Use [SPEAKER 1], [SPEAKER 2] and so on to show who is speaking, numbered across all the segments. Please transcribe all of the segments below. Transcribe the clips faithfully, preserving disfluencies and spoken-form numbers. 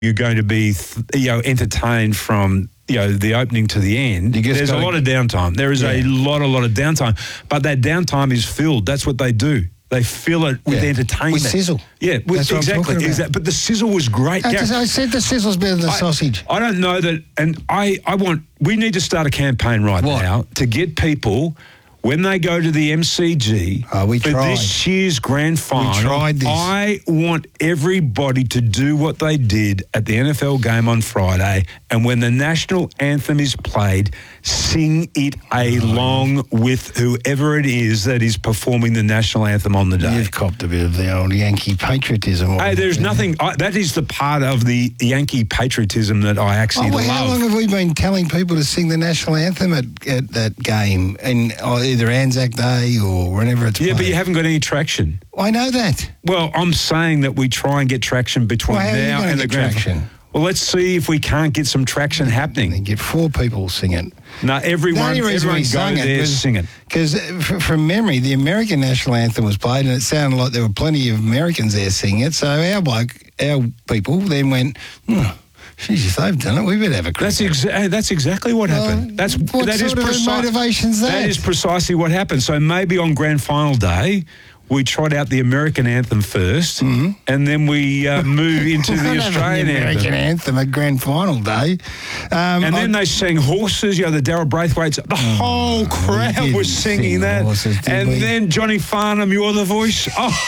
[SPEAKER 1] you're going to be, you know, entertained from, you know, the opening to the end. There's a lot of downtime. There is yeah. a lot, a lot of downtime. But that downtime is filled. That's what they do. They fill it with yeah. entertainment.
[SPEAKER 2] With sizzle.
[SPEAKER 1] Yeah, with,
[SPEAKER 2] That's
[SPEAKER 1] exactly. exactly. But the sizzle was great.
[SPEAKER 2] I, just, I said the sizzle's better than the
[SPEAKER 1] I,
[SPEAKER 2] sausage.
[SPEAKER 1] I don't know that, and I, I want, we need to start a campaign right
[SPEAKER 2] what?
[SPEAKER 1] now to get people, when they go to the M C G
[SPEAKER 2] oh, we
[SPEAKER 1] for
[SPEAKER 2] tried.
[SPEAKER 1] this year's grand final,
[SPEAKER 2] we tried this.
[SPEAKER 1] I want everybody to do what they did at the N F L game on Friday, and when the national anthem is played, sing it along oh. with whoever it is that is performing the national anthem on the day.
[SPEAKER 2] You've copped a bit of the old Yankee patriotism.
[SPEAKER 1] Hey, there's
[SPEAKER 2] you?
[SPEAKER 1] nothing, I, that is the part of the Yankee patriotism that I actually
[SPEAKER 2] oh, well,
[SPEAKER 1] love.
[SPEAKER 2] How long have we been telling people to sing the national anthem at, at that game, and oh, either Anzac Day or whenever it's
[SPEAKER 1] Yeah,
[SPEAKER 2] played?
[SPEAKER 1] but you haven't got any traction.
[SPEAKER 2] I know that.
[SPEAKER 1] Well, I'm saying that we try and get traction between
[SPEAKER 2] well, how
[SPEAKER 1] now
[SPEAKER 2] are you
[SPEAKER 1] and
[SPEAKER 2] get
[SPEAKER 1] the grand
[SPEAKER 2] traction?
[SPEAKER 1] final. Well, let's see if we can't get some traction happening.
[SPEAKER 2] And get four people singing.
[SPEAKER 1] No, everyone,
[SPEAKER 2] the only reason
[SPEAKER 1] everyone
[SPEAKER 2] we
[SPEAKER 1] go
[SPEAKER 2] sung
[SPEAKER 1] there
[SPEAKER 2] it was,
[SPEAKER 1] singing.
[SPEAKER 2] Because from memory, the American national anthem was played, and it sounded like there were plenty of Americans there singing it. So our bloke, our people, then went, oh, geez, if they've done it, we better have a crack.
[SPEAKER 1] That's, exa- that's exactly what
[SPEAKER 2] well,
[SPEAKER 1] happened. That's
[SPEAKER 2] what
[SPEAKER 1] that
[SPEAKER 2] sort
[SPEAKER 1] is
[SPEAKER 2] of
[SPEAKER 1] preci-
[SPEAKER 2] motivation's that?
[SPEAKER 1] That is precisely what happened. So maybe on grand final day, we trot out the American anthem first, mm-hmm. and then we uh, move into the Australian
[SPEAKER 2] the American
[SPEAKER 1] anthem.
[SPEAKER 2] anthem at grand final day. Um,
[SPEAKER 1] and then I, they sang Horses, you know, the Daryl Braithwaites. The whole crowd was singing
[SPEAKER 2] sing
[SPEAKER 1] that.
[SPEAKER 2] Horses,
[SPEAKER 1] and
[SPEAKER 2] we?
[SPEAKER 1] then Johnny Farnham, You're the Voice.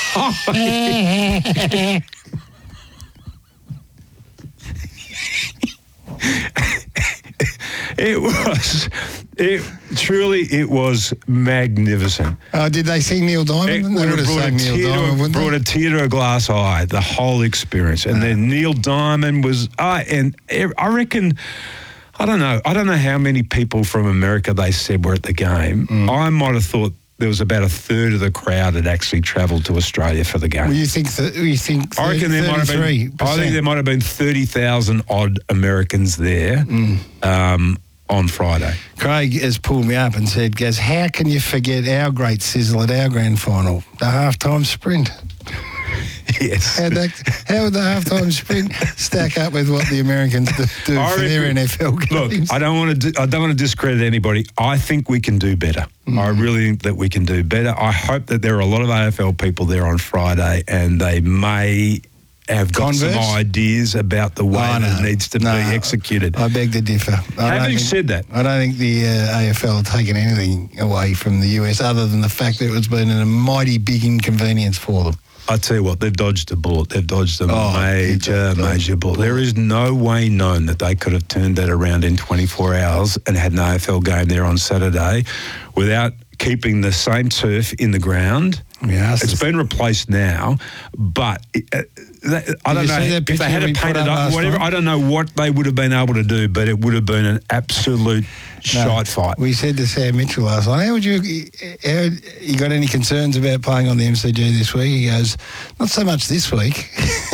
[SPEAKER 1] Oh, It was, it truly, it was magnificent.
[SPEAKER 2] Oh, did they sing Neil Diamond?
[SPEAKER 1] It
[SPEAKER 2] They
[SPEAKER 1] would have brought, a
[SPEAKER 2] Neil
[SPEAKER 1] tear,
[SPEAKER 2] Diamond,
[SPEAKER 1] to, a, brought a tear to a glass eye, the whole experience. And uh, then Neil Diamond was, uh, and I reckon, I don't know, I don't know how many people from America they said were at the game. Mm. I might have thought there was about a third of the crowd had actually travelled to Australia for the game.
[SPEAKER 2] Well, you think that? You think?
[SPEAKER 1] I reckon there might have been. I think there might have been thirty thousand odd Americans there mm. um, on Friday.
[SPEAKER 2] Craig has pulled me up and said, "Gaz, how can you forget our great sizzle at our grand final, the halftime sprint?"
[SPEAKER 1] Yes.
[SPEAKER 2] How, that, how would the halftime sprint stack up with what the Americans do, do for reckon, their N F L games?
[SPEAKER 1] Look, I don't want to. Do, I don't want to discredit anybody. I think we can do better. Mm. I really think that we can do better. I hope that there are a lot of A F L people there on Friday, and they may have got
[SPEAKER 2] Converse?
[SPEAKER 1] some ideas about the way
[SPEAKER 2] oh, no,
[SPEAKER 1] that it needs to
[SPEAKER 2] no,
[SPEAKER 1] be executed.
[SPEAKER 2] I beg to differ. I
[SPEAKER 1] Having
[SPEAKER 2] think,
[SPEAKER 1] said that,
[SPEAKER 2] I don't think the uh, A F L have taken anything away from the U S other than the fact that it's been a mighty big inconvenience for them.
[SPEAKER 1] I tell you what, they've dodged a bullet. They've dodged a
[SPEAKER 2] oh,
[SPEAKER 1] major, major bullet. There is no way known that they could have turned that around in twenty-four hours and had an A F L game there on Saturday without keeping the same turf in the ground.
[SPEAKER 2] Yes,
[SPEAKER 1] it's been replaced now, but it, uh, they, I don't know if they had it painted up, whatever. Night? I don't know what they would have been able to do, but it would have been an absolute no, shite fight.
[SPEAKER 2] We said to Sam Mitchell last night, how would you, how, you got any concerns about playing on the M C G this week? He goes, not so much this week.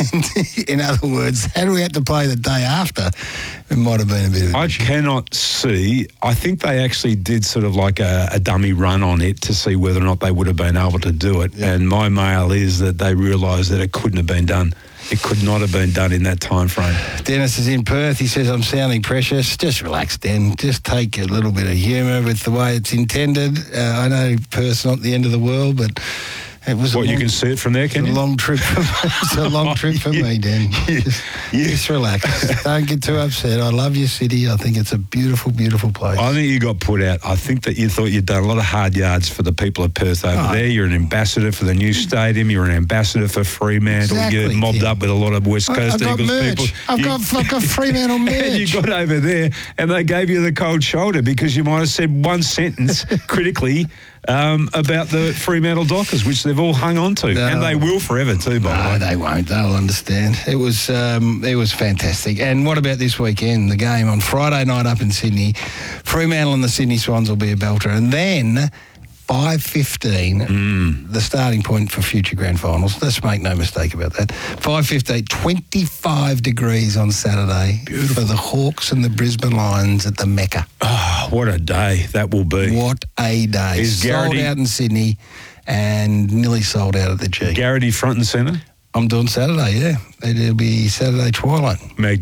[SPEAKER 2] In other words, had we had to play the day after, it might have been a bit of a
[SPEAKER 1] I
[SPEAKER 2] issue.
[SPEAKER 1] cannot see. I think they actually did sort of like a, a dummy run on it to see whether or not they would have been able to do it. Yeah. And my mail is that they realised that it couldn't have been done. It could not have been done in that time frame.
[SPEAKER 2] Dennis is in Perth. He says, I'm sounding precious. Just relax, Den. Just take a little bit of humour with the way it's intended. Uh, I know Perth's not the end of the world, but it was
[SPEAKER 1] what,
[SPEAKER 2] a long,
[SPEAKER 1] you can see it from there, can
[SPEAKER 2] you?
[SPEAKER 1] you?
[SPEAKER 2] A long trip for me. It's a long trip for me, Den. Just,
[SPEAKER 1] yeah.
[SPEAKER 2] just relax. Don't get too upset. I love your city. I think it's a beautiful, beautiful place.
[SPEAKER 1] I think you got put out. I think that you thought you'd done a lot of hard yards for the people of Perth over oh. there. You're an ambassador for the new stadium. You're an ambassador for Fremantle.
[SPEAKER 2] Exactly,
[SPEAKER 1] You're mobbed
[SPEAKER 2] yeah.
[SPEAKER 1] up with a lot of West Coast
[SPEAKER 2] I, I've
[SPEAKER 1] Eagles
[SPEAKER 2] got merch.
[SPEAKER 1] people.
[SPEAKER 2] I've
[SPEAKER 1] you,
[SPEAKER 2] got, I've got Fremantle merch.
[SPEAKER 1] And you got over there and they gave you the cold shoulder because you might have said one sentence critically Um, about the Fremantle Dockers, which they've all hung on to, no, and they will forever too. By
[SPEAKER 2] no,
[SPEAKER 1] the way,
[SPEAKER 2] they won't. They'll understand. It was um, it was fantastic. And what about this weekend? The game on Friday night up in Sydney, Fremantle and the Sydney Swans will be a belter, and then five fifteen, mm. the starting point for future grand finals. Let's make no mistake about that. five fifteen, twenty-five degrees on Saturday. Beautiful. For the Hawks and the Brisbane Lions at the Mecca.
[SPEAKER 1] Oh, what a day that will be.
[SPEAKER 2] What a day.
[SPEAKER 1] Is
[SPEAKER 2] sold
[SPEAKER 1] Garrity,
[SPEAKER 2] out in Sydney and nearly sold out at the G.
[SPEAKER 1] Garrity front and centre?
[SPEAKER 2] I'm doing Saturday, yeah. It'll be Saturday twilight.
[SPEAKER 1] Mag-